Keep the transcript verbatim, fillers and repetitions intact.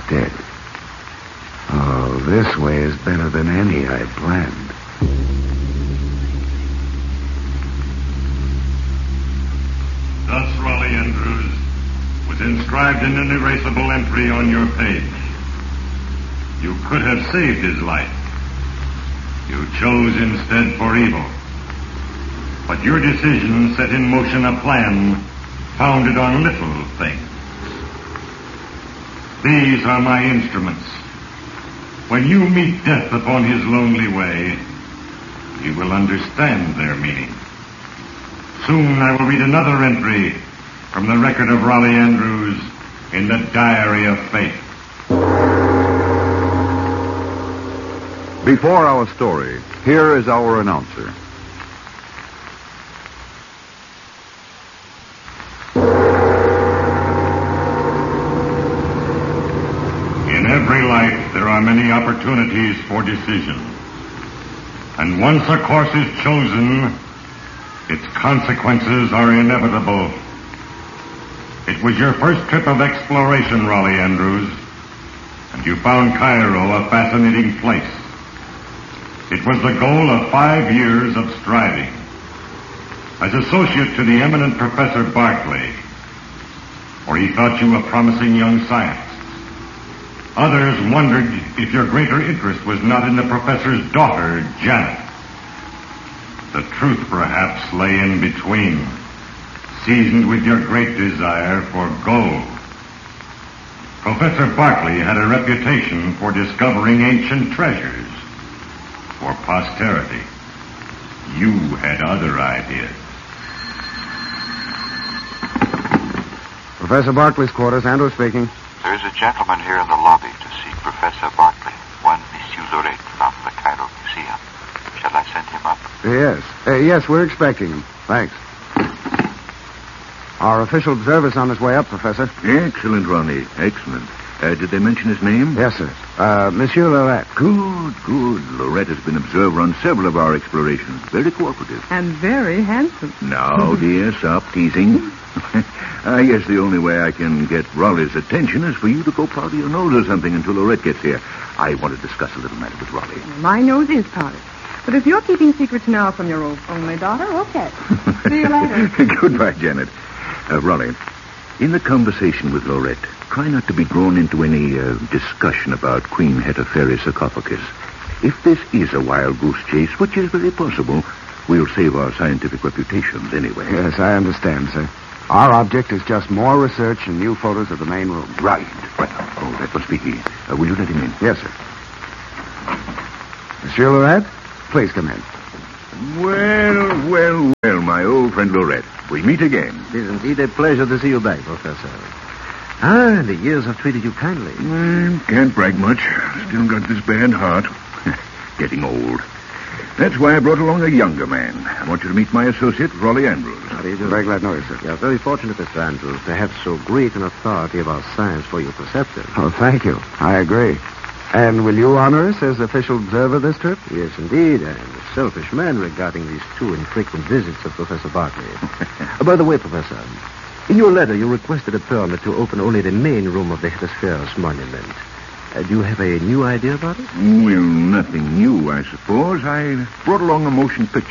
dead. Oh, this way is better than any I planned. Thus, Raleigh Andrews was inscribed in an erasable entry on your page. You could have saved his life. You chose instead for evil. But your decision set in motion a plan founded on little things. These are my instruments. When you meet death upon his lonely way, you will understand their meaning. Soon I will read another entry from the record of Raleigh Andrews in the Diary of Fate. Before our story, here is our announcer. In every life, there are many opportunities for decision. And once a course is chosen, its consequences are inevitable. It was your first trip of exploration, Raleigh Andrews, and you found Cairo a fascinating place. It was the goal of five years of striving. As associate to the eminent Professor Barclay, for he thought you a promising young scientist. Others wondered if your greater interest was not in the professor's daughter, Janet. The truth, perhaps, lay in between, seasoned with your great desire for gold. Professor Barclay had a reputation for discovering ancient treasures for posterity. You had other ideas. Professor Barclay's quarters. Andrew speaking. There's a gentleman here in the lobby to see Professor Barclay, one Monsieur Loret from the Cairo Museum. Shall I send him up? Yes. Uh, yes, we're expecting him. Thanks. Our official observer's on his way up, Professor. Excellent, Ronnie. Excellent. Uh, did they mention his name? Yes, sir. Uh, Monsieur Loret. Good, good. Loret has been observer on several of our explorations. Very cooperative. And very handsome. Now, dear, stop teasing. I guess the only way I can get Raleigh's attention is for you to go powder your nose or something until Loret gets here. I want to discuss a little matter with Raleigh. My nose is powdered. But if you're keeping secrets now from your only daughter, okay. See you later. Goodbye, Janet. Uh, Raleigh, in the conversation with Loret, try not to be drawn into any uh, discussion about Queen Hetepheres sarcophagus. If this is a wild goose chase, which is very possible, we'll save our scientific reputations anyway. Yes, I understand, sir. Our object is just more research and new photos of the main room. Right. Right. Oh, that must be he. Uh, will you let him in? Yes, sir. Monsieur Loret, please come in. Well, well, well, my old friend Loret. We meet again. It is indeed a pleasure to see you back, Professor. Ah, the years have treated you kindly. Mm, can't brag much. Still got this bad heart. Getting old. That's why I brought along a younger man. I want you to meet my associate, Raleigh Andrews. How do you do? Very glad to know you, sir. You are very fortunate, Mister Andrews, to have so great an authority about science for your preceptor. Oh, thank you. I agree. And will you honor us as official observer this trip? Yes, indeed. I am a selfish man regarding these two infrequent visits of Professor Barclay. uh, by the way, Professor, in your letter you requested a permit to open only the main room of the Hetepheres monument. Uh, do you have a new idea about it? Well, nothing new, I suppose. I brought along a motion picture